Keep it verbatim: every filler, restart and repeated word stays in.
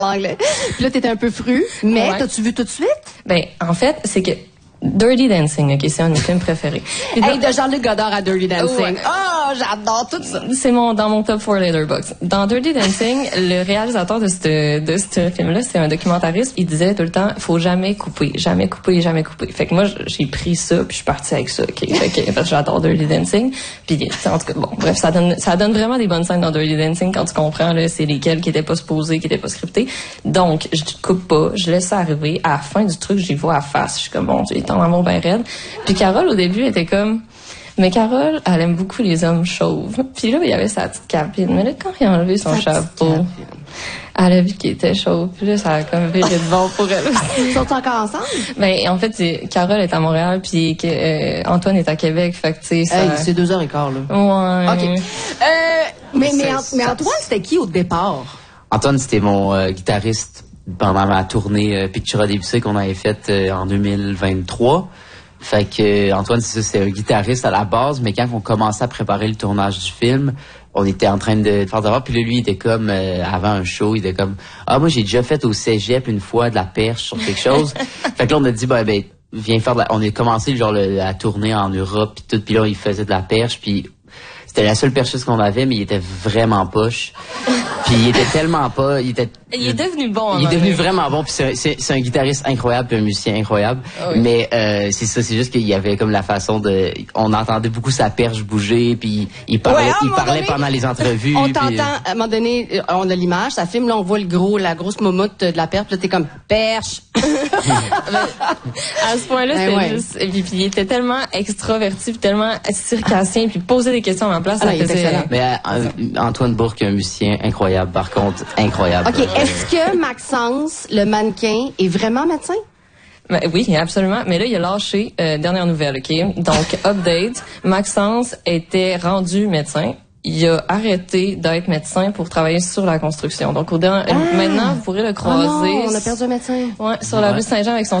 l'anglais. Puis là, t'étais un peu fru, mais ouais. T'as-tu vu tout de suite? Ben, en fait, c'est que Dirty Dancing, ok, c'est un de mes films préférés. Hey, donc, de Jean-Luc Godard à Dirty Dancing. Ouais. Oh, j'adore tout ça. C'est mon, dans mon top four Letterboxd. Dans Dirty Dancing, le réalisateur de ce, de ce film-là, c'est un documentariste, il disait tout le temps, faut jamais couper, jamais couper, jamais couper. Fait que moi, j'ai pris ça, puis je suis partie avec ça, ok, ok, parce que j'adore Dirty Dancing. Puis, en tout cas, bon, bref, ça donne, ça donne vraiment des bonnes scènes dans Dirty Dancing quand tu comprends, là, c'est lesquelles qui étaient pas supposées, qui étaient pas scriptées. Donc, je coupe pas, je laisse ça arriver. À la fin du truc, j'y vois à face. Je suis comme, bon, j'ai en amour bien raide. Puis Carole, au début, était comme... Mais Carole, elle aime beaucoup les hommes chauves. Puis là, il y avait sa petite capine. Mais là, quand il a enlevé son sa chapeau, elle a vu qu'il était chauve. Puis là, ça a comme viré de bon pour elle. Ils sont encore ensemble? Ben, en fait, c'est, Carole est à Montréal, puis euh, Antoine est à Québec. Fait que, tu sais, ça... Hey, c'est deux heures et quart, là. Ouais. OK. Euh, mais, mais, mais Antoine, c'était qui au départ? Antoine, c'était mon euh, guitariste pendant ma tournée euh, Pictura Debussy qu'on avait faite euh, en deux mille vingt-trois. Fait que euh, Antoine, c'est ça, c'est un guitariste à la base, mais quand on commençait à préparer le tournage du film, on était en train de, de faire d'abord, puis là, lui, il était comme, euh, avant un show, il était comme, ah, moi, j'ai déjà fait au cégep une fois de la perche sur quelque chose. Fait que là, on a dit, ben, ben, viens faire de la... On a commencé, genre, le, la tournée en Europe, puis tout, puis là, il faisait de la perche, puis c'était la seule percheuse qu'on avait, mais il était vraiment poche. Puis il était tellement pas, il était... Il est devenu bon. Il est devenu vraiment bon, puis c'est, c'est, c'est un guitariste incroyable, puis un musicien incroyable. Oh oui. Mais euh, c'est ça, c'est juste qu'il y avait comme la façon de... On entendait beaucoup sa perche bouger, puis il parlait, ouais, il parlait donné, pendant les entrevues. On puis... t'entend, à un moment donné, on a l'image, ça filme, là, on voit le gros, la grosse momoute de la perche, là, t'es comme perche. À ce point-là, ben c'était ouais. juste... Et puis, puis il était tellement extraverti, puis tellement circassien, puis posait des questions en place. Ah, ça faisait... Mais euh, Antoine Bourque, un musicien incroyable, par contre, incroyable. OK, est-ce que Maxence, le mannequin, est vraiment médecin? Ben, oui, absolument. Mais là, il a lâché, euh, dernière nouvelle, OK? Donc, update, Maxence était rendu médecin. Il a arrêté d'être médecin pour travailler sur la construction. Donc, au dernier, ah! maintenant, vous pourrez le croiser. Oh non, on a perdu un médecin. Ouais, sur ouais. la rue Saint-Jean avec son